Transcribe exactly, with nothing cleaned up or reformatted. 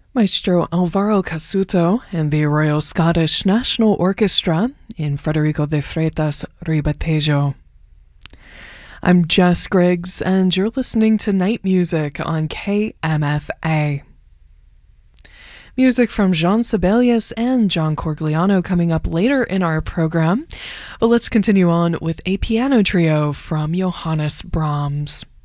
Maestro Alvaro Casuto and the Royal Scottish National Orchestra in Federico de Freitas Ribatejo. I'm Jess Griggs, and you're listening to Night Music on K M F A. Music from Jean Sibelius and John Corgliano coming up later in our program. But let's continue on with a piano trio from Johannes Brahms.